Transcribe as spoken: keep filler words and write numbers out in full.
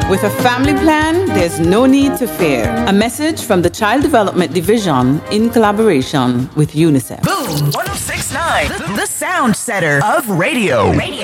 With a family plan, there's no need to fear. A message from the Child Development Division in collaboration with UNICEF. Boom one oh six point nine, the, the sound setter of radio. Radio.